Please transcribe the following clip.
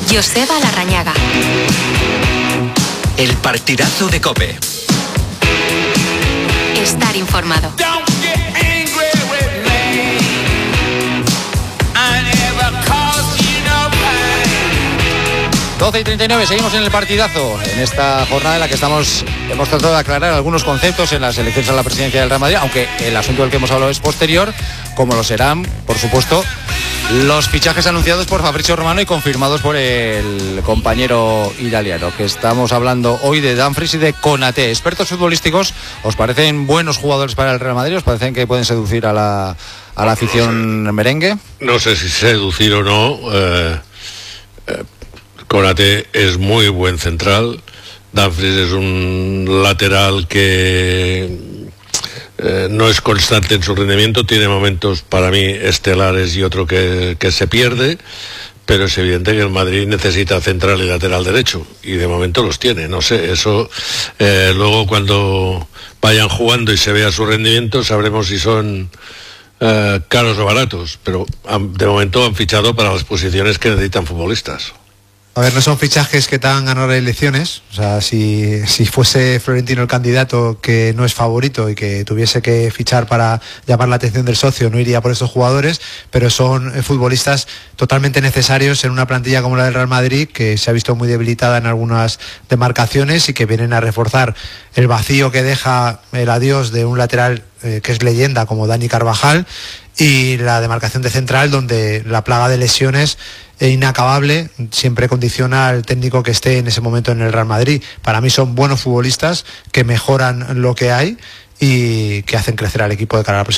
Joseba Larrañaga. El partidazo de COPE. Estar informado. 12:39, seguimos en el partidazo, en esta jornada en la que hemos tratado de aclarar algunos conceptos en las elecciones a la presidencia del Real Madrid, aunque el asunto del que hemos hablado es posterior, como lo serán, por supuesto, los fichajes anunciados por Fabrizio Romano y confirmados por el compañero italiano, que estamos hablando hoy de Dumfries y de Konaté. Expertos futbolísticos, ¿os parecen buenos jugadores para el Real Madrid? ¿Os parecen que pueden seducir a la afición merengue? No sé si seducir o no. Konaté es muy buen central. Dumfries es un lateral que no es constante en su rendimiento, tiene momentos para mí estelares y otro que se pierde, pero es evidente que el Madrid necesita central y lateral derecho, y de momento los tiene. No sé, eso luego cuando vayan jugando y se vea su rendimiento sabremos si son caros o baratos, pero de momento han fichado para las posiciones que necesitan futbolistas. A ver, no son fichajes que te hagan ganar elecciones. O sea, si fuese Florentino el candidato que no es favorito y que tuviese que fichar para llamar la atención del socio, no iría por estos jugadores, pero son futbolistas totalmente necesarios en una plantilla como la del Real Madrid, que se ha visto muy debilitada en algunas demarcaciones y que vienen a reforzar el vacío que deja el adiós de un lateral que es leyenda como Dani Carvajal, y la demarcación de central, donde la plaga de lesiones inacabable siempre condiciona al técnico que esté en ese momento en el Real Madrid. Para mí son buenos futbolistas que mejoran lo que hay y que hacen crecer al equipo de cara a la próxima